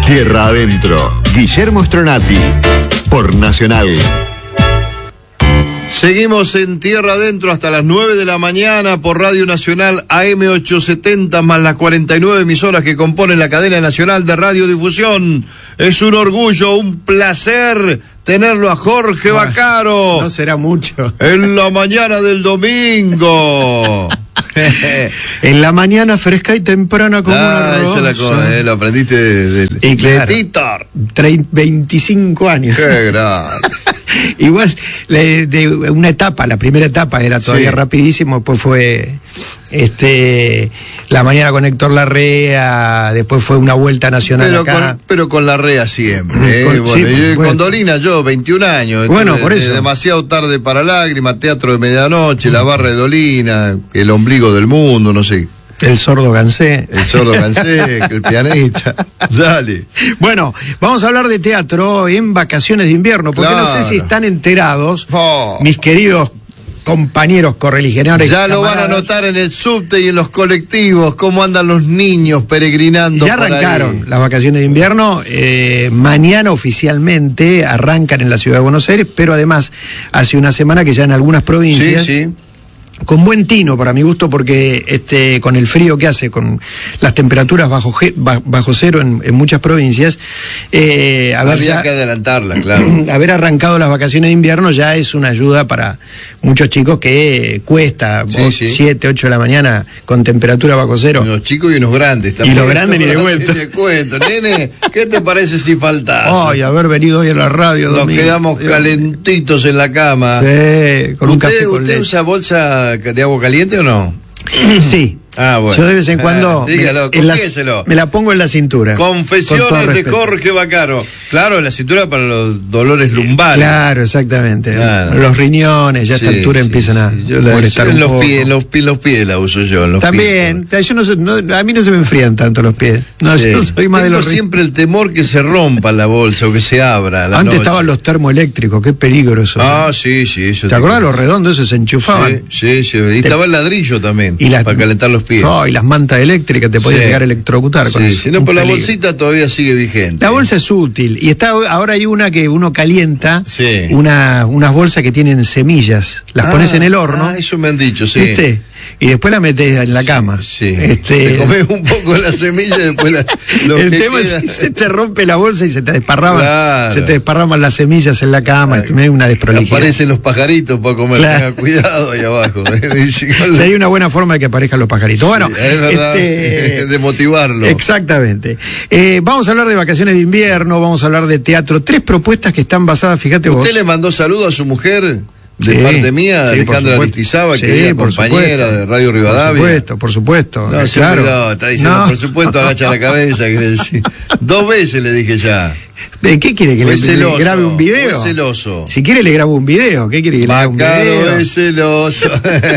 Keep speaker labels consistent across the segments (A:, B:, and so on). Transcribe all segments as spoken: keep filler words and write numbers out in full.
A: Tierra Adentro, Guillermo Stronati, por Nacional.
B: Seguimos en Tierra Adentro hasta las nueve de la mañana por Radio Nacional A M ochocientos setenta más las cuarenta y nueve emisoras que componen la cadena nacional de radiodifusión. Es un orgullo, un placer tenerlo a Jorge
C: Bueno,
B: Vaccaro.
C: No será mucho.
B: En la mañana del domingo.
C: En la mañana fresca y temprana como
B: Ah,
C: una rosa.
B: esa es la cosa, eh, lo aprendiste de, de,
C: Y claro,
B: de Titor.
C: trein- veinticinco años.
B: Qué grande.
C: Igual, le- de una etapa, la primera etapa era todavía
B: Sí.
C: rapidísimo, después fue este La Mañana con Héctor Larrea, después fue Una Vuelta Nacional
B: Pero
C: acá.
B: con, pero con la rea siempre. Eh.
C: Con-
B: Bueno,
C: sí,
B: yo,
C: bueno.
B: con Dolina yo, veintiún años.
C: Bueno,
B: Entonces,
C: por
B: de-
C: eso.
B: Demasiado tarde para lágrimas, Teatro de Medianoche, La Barra de Dolina, El Ombligo del Mundo, no sé.
C: El sordo Gansé.
B: El Sordo Cansé, el pianista. Dale.
C: Bueno, vamos a hablar de teatro en vacaciones de invierno, porque
B: Claro.
C: no sé si están enterados,
B: Oh.
C: mis queridos compañeros correligionarios.
B: Ya lo van a
C: camaradas.
B: notar en el subte y en los colectivos, cómo andan los niños peregrinando.
C: Ya
B: por
C: arrancaron
B: ahí.
C: las vacaciones de invierno, eh, mañana oficialmente arrancan en la ciudad de Buenos Aires, pero además hace una semana que ya en algunas
B: Sí,
C: provincias,
B: sí.
C: con buen tino para mi gusto, porque este con el frío que hace, con las temperaturas bajo, ge- ba- bajo cero en, en muchas provincias, eh, haber,
B: Había
C: ya-
B: que adelantarla, claro.
C: haber arrancado las vacaciones de invierno ya es una ayuda para muchos chicos que cuesta
B: Sí,
C: vos,
B: sí.
C: siete, ocho de la mañana con temperatura bajo cero.
B: Unos chicos y unos grandes
C: Y
B: también.
C: los grandes ni de cuento.
B: Ni de cuento. Nene, ¿qué te parece si faltás?
C: Ay, haber venido hoy a la radio.
B: Nos
C: domingo.
B: quedamos
C: Dios.
B: calentitos en la cama.
C: Sí, con un
B: ¿Usted,
C: café con
B: ¿usted
C: leche.
B: usa bolsa de agua caliente o no?
C: Sí.
B: Ah, bueno.
C: Yo de vez en cuando
B: Ah, dígalo,
C: me, en las-
B: confiéselo.
C: me la pongo en la cintura. con todo
B: Confesiones de
C: respeto.
B: Jorge Vaccaro. Claro, la cintura para los dolores lumbares.
C: Claro, exactamente.
B: Claro.
C: Los riñones ya a
B: Sí,
C: esta altura
B: sí,
C: empiezan a
B: sí. Yo la-
C: molestar
B: yo en
C: un
B: los
C: poco.
B: pies, en los pies, los pies la uso yo. En los
C: También,
B: pies.
C: yo no, sé- no- a mí no se me enfrían tanto los pies. No,
B: Sí.
C: yo soy más de
B: Tengo
C: los ri-
B: siempre el temor que se rompa la bolsa o que se abra. a la
C: Antes
B: noche.
C: estaban los termoeléctricos, qué peligro eso.
B: Ah, sí, sí. Eso
C: ¿Te acordás los redondos esos se enchufaban?
B: Sí, sí, sí. Y estaba el ladrillo también.
C: Y las-
B: para calentar los pies.
C: Oh, y las mantas eléctricas te podías
B: Sí.
C: llegar a electrocutar con
B: Sí,
C: eso.
B: si no,
C: Un
B: pero la
C: peligro.
B: bolsita todavía sigue vigente.
C: La bolsa es útil y está ahora hay una que uno calienta,
B: Sí.
C: una, unas bolsas que tienen semillas, las
B: Ah,
C: pones en el horno,
B: Ah, eso me han dicho, sí.
C: ¿viste? Y después la metes en la cama.
B: Sí.
C: Este,
B: Te comes un poco de la semilla y después la, lo
C: el
B: que
C: tema
B: queda-
C: es que se te rompe la bolsa y se te desparraman,
B: Claro.
C: se te desparraman las semillas en la cama, y tenés una desprolijidad.
B: Aparecen los pajaritos para comer.
C: Claro.
B: Tenga cuidado ahí abajo.
C: Sería una buena forma de que aparezcan los pajaritos. Bueno,
B: Sí, es verdad,
C: este,
B: de motivarlo.
C: Exactamente. Eh, vamos a hablar de vacaciones de invierno, vamos a hablar de teatro. Tres propuestas que están basadas, fíjate vos.
B: ¿Usted le mandó saludo a su mujer? De
C: Sí,
B: parte mía,
C: sí, por
B: Alejandra
C: supuesto.
B: Aristizábal,
C: Sí,
B: querida
C: por
B: compañera
C: supuesto.
B: de Radio Rivadavia.
C: Por supuesto, por supuesto.
B: No,
C: eh,
B: se
C: claro.
B: olvidó, está diciendo,
C: No.
B: por supuesto, agacha la cabeza. quiere decir. Dos veces le dije ya.
C: Eh, ¿Qué quiere que
B: Fue
C: le, le
B: celoso,
C: grabe un video?
B: fue celoso.
C: Si quiere le grabo un video. ¿Qué quiere que le haga un
B: Vaccaro
C: video?
B: es celoso.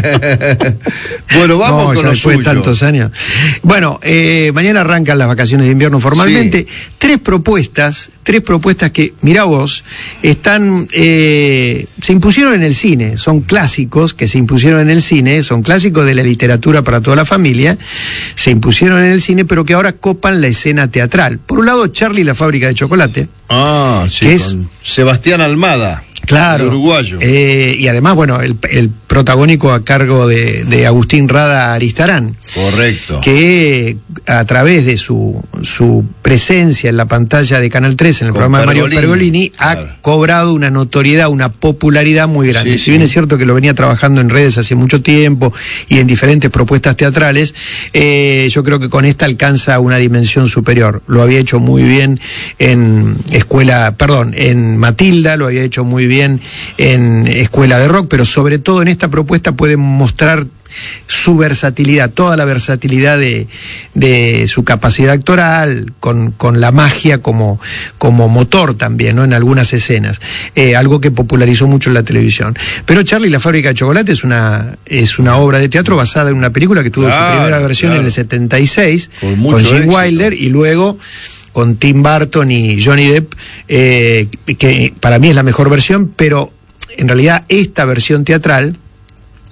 B: Bueno, vamos
C: No,
B: con
C: ya
B: lo
C: después
B: suyo.
C: de tantos años. Bueno, eh, mañana arrancan las vacaciones de invierno formalmente.
B: Sí.
C: Tres propuestas, tres propuestas que, mirá vos, están, eh, se impusieron en el cine. Son clásicos que se impusieron en el cine, son clásicos de la literatura para toda la familia. Se impusieron en el cine, pero que ahora copan la escena teatral. Por un lado, Charlie y la fábrica de chocolate.
B: Ah, sí,
C: ¿Qué es?
B: con Sebastián Almada.
C: Claro.
B: El uruguayo.
C: Eh, y además, bueno, el, el protagónico a cargo de, de Agustín Rada Aristarán.
B: Correcto.
C: Que a través de su, su presencia en la pantalla de Canal tres, en el
B: Con
C: programa de Mario
B: Pergolini,
C: Pergolini, ha
B: claro.
C: cobrado una notoriedad, una popularidad muy grande.
B: Sí,
C: si
B: sí.
C: bien es cierto que lo venía trabajando en redes hace mucho tiempo y en diferentes propuestas teatrales, eh, yo creo que con esta alcanza una dimensión superior. Lo había hecho muy bien en Escuela, perdón, en Matilda, lo había hecho muy bien en Escuela de Rock, pero sobre todo en esta propuesta puede mostrar su versatilidad, toda la versatilidad de, de su capacidad actoral, con, con la magia como, como motor también, ¿no? En algunas escenas, eh, algo que popularizó mucho en la televisión. Pero Charlie y la fábrica de chocolate es una, es una obra de teatro basada en una película que tuvo
B: Claro,
C: su primera versión
B: claro.
C: en el setenta y seis,
B: Con
C: con,
B: mucho
C: Gene
B: éxito.
C: Wilder, y luego con Tim Burton y Johnny Depp, eh, que para mí es la mejor versión, pero en realidad esta versión teatral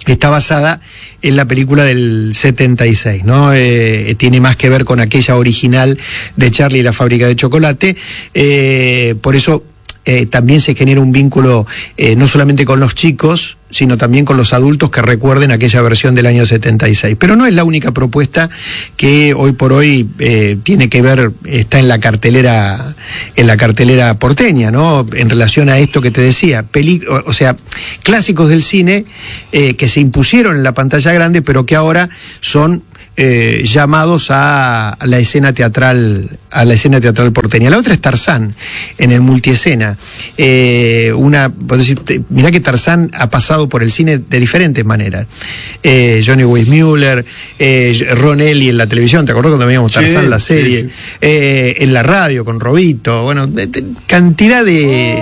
C: está basada en la película del setenta y seis, ¿no? Eh, tiene más que ver con aquella original de Charlie y la fábrica de chocolate, eh, por eso eh, también se genera un vínculo eh, no solamente con los chicos, sino también con los adultos que recuerden aquella versión del año setenta y seis. Pero no es la única propuesta que hoy por hoy eh, tiene que ver, está en la cartelera, en la cartelera porteña, ¿no? En relación a esto que te decía, peli, o, o sea, clásicos del cine eh, que se impusieron en la pantalla grande, pero que ahora son Eh, llamados a, a la escena teatral, a la escena teatral porteña. La otra es Tarzán, en el multiescena. Eh, una, puedo decir, mirá que Tarzán ha pasado por el cine de diferentes maneras. Eh, Johnny Weissmuller, eh, Ron Ellie en la televisión, ¿te acuerdas cuando veíamos Tarzán, sí, la serie? Sí, sí. Eh, en la radio con Robito, bueno, de, de, cantidad de...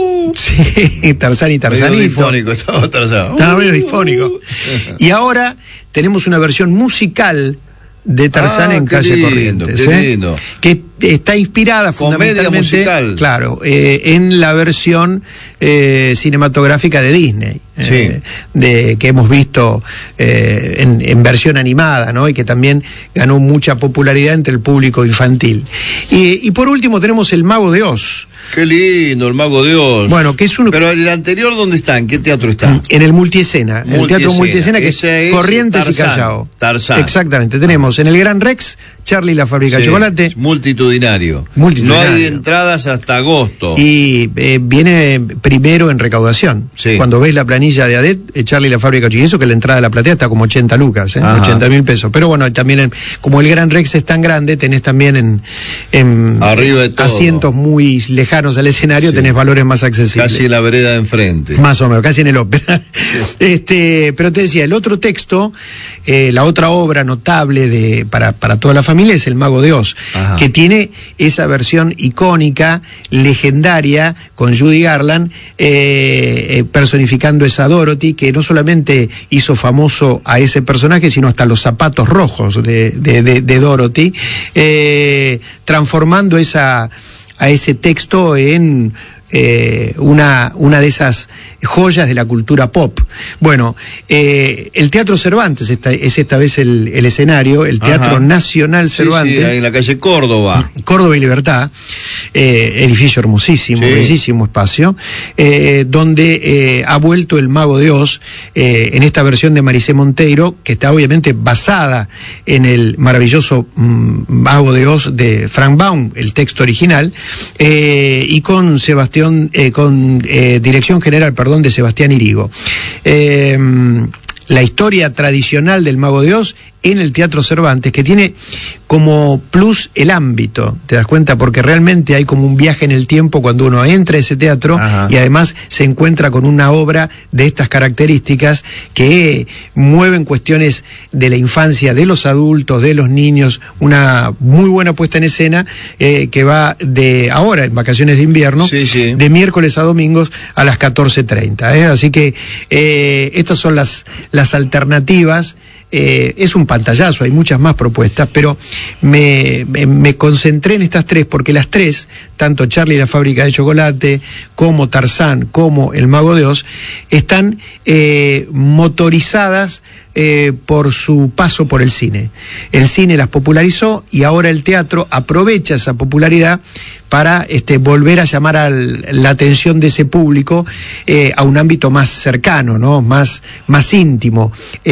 C: Sí, Tarzán y Tarzanito.
B: Medio difónico, estaba Tarzán.
C: Estaba medio difónico. Y ahora tenemos una versión musical de Tarzán ah, en Calle lindo, Corrientes,
B: qué
C: ¿eh?
B: lindo.
C: Que está inspirada
B: comedia
C: fundamentalmente,
B: musical.
C: Claro, eh, en la versión eh, cinematográfica de Disney,
B: sí.
C: eh, de que hemos visto eh, en, en versión animada, ¿no? Y que también ganó mucha popularidad entre el público infantil. Y, y por último tenemos El Mago de Oz.
B: Qué lindo, El Mago de Oz.
C: Bueno, que es un...
B: Pero el anterior, ¿dónde está? ¿En qué teatro está?
C: En el multiescena,
B: multiescena.
C: el teatro multiescena, que
B: ese
C: es Corrientes
B: Tarzán,
C: y Callao.
B: Tarzán.
C: Exactamente, tenemos en el Gran Rex, Charlie y la fábrica
B: sí,
C: de chocolate.
B: Multitudinario.
C: multitudinario.
B: No hay entradas hasta agosto.
C: Y eh, viene primero en recaudación.
B: Sí.
C: Cuando ves la planilla de A D E T, eh, Charlie y la fábrica de chocolate, y eso que la entrada de la platea está como ochenta lucas, ¿eh? ochenta mil pesos. Pero bueno, también en, como el Gran Rex es tan grande, tenés también en, en
B: arriba de todo,
C: asientos muy lejanos al escenario, sí, tenés valores más accesibles.
B: Casi en la vereda de enfrente.
C: Más o menos, casi en el ópera. este, pero te decía, el otro texto, eh, la otra obra notable de para, para toda la familia es El Mago de Oz, ajá, que tiene esa versión icónica, legendaria, con Judy Garland, eh, eh, personificando esa Dorothy, que no solamente hizo famoso a ese personaje, sino hasta los zapatos rojos de, de, de, de Dorothy, eh, transformando esa, a ese texto en eh, una, una de esas joyas de la cultura pop. Bueno, eh, el Teatro Cervantes esta, es esta vez el, el escenario, el Teatro Ajá. Nacional Cervantes.
B: Sí, sí, ahí en la calle Córdoba.
C: Córdoba y Libertad, eh, edificio hermosísimo, sí, bellísimo espacio, eh, donde eh, ha vuelto El Mago de Oz, eh, en esta versión de Maricé Monteiro, que está obviamente basada en el maravilloso mm, Mago de Oz de Frank Baum, el texto original, eh, y con Sebastián, eh, con eh, dirección general, perdón, de Sebastián Irigo. Eh, la historia tradicional del Mago de Oz en el Teatro Cervantes, que tiene como plus el ámbito, ¿te das cuenta? Porque realmente hay como un viaje en el tiempo cuando uno entra a ese teatro. Ajá. Y además se encuentra con una obra de estas características que mueven cuestiones de la infancia, de los adultos, de los niños, una muy buena puesta en escena eh, que va de ahora, en vacaciones de invierno,
B: sí, sí,
C: de miércoles a domingos a las catorce treinta. ¿eh? Así que eh, estas son las, las alternativas. Eh, es un pantallazo, hay muchas más propuestas, pero me, me, me concentré en estas tres porque las tres, tanto Charlie y la fábrica de chocolate, como Tarzán, como El Mago de Oz, están eh, motorizadas eh, por su paso por el cine. El cine las popularizó y ahora el teatro aprovecha esa popularidad para este, volver a llamar al, la atención de ese público eh, a un ámbito más cercano, ¿no? Más, más íntimo,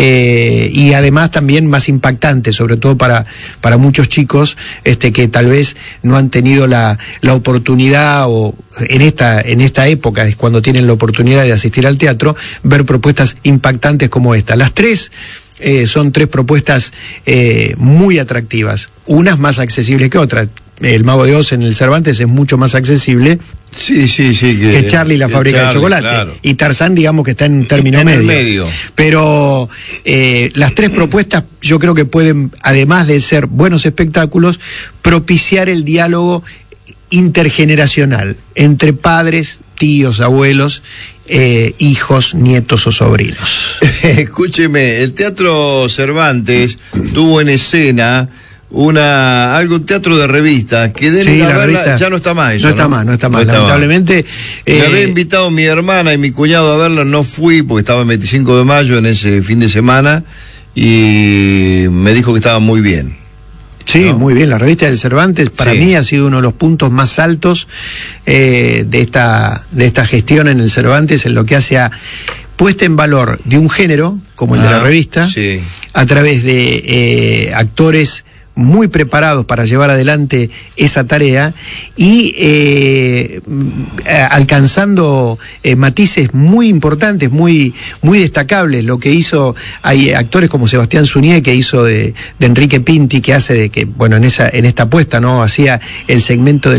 C: eh, y además también más impactante, sobre todo para, para muchos chicos este, que tal vez no han tenido la, la oportunidad, o en esta, en esta época es cuando tienen la oportunidad de asistir al teatro, ver propuestas impactantes como esta. Las tres eh, son tres propuestas eh, muy atractivas, unas más accesibles que otras. El Mago de Oz en el Cervantes es mucho más accesible,
B: sí, sí, sí, que,
C: que Charlie y la fábrica
B: Charlie,
C: de chocolate.
B: Claro. Y
C: Tarzán, digamos que está en un término
B: en
C: medio.
B: El medio.
C: Pero eh, las tres propuestas yo creo que pueden, además de ser buenos espectáculos, propiciar el diálogo intergeneracional entre padres, tíos, abuelos, eh, hijos, nietos o sobrinos.
B: Escúcheme, el Teatro Cervantes tuvo en escena una algo un teatro de revista, que de
C: Sí,
B: a
C: la
B: verla,
C: revista
B: ya no está más eso,
C: no está
B: ¿no?
C: más, no está
B: No
C: más.
B: está más.
C: Lamentablemente.
B: Me
C: eh,
B: había invitado mi hermana y mi cuñado a verla, no fui porque estaba el veinticinco de mayo en ese fin de semana y me dijo que estaba muy bien.
C: Sí,
B: ¿no?
C: muy bien. La revista del Cervantes para
B: Sí.
C: mí ha sido uno de los puntos más altos eh, de esta de esta gestión en el Cervantes en lo que hace a puesta en valor de un género como el de
B: Ah,
C: la revista
B: sí.
C: a través de eh, actores muy preparados para llevar adelante esa tarea y eh, alcanzando eh, matices muy importantes, muy muy destacables. Lo que hizo, hay actores como Sebastián Suñé, que hizo de, de Enrique Pinti, que hace de que, bueno, en esa en esta apuesta, ¿no? Hacía el segmento de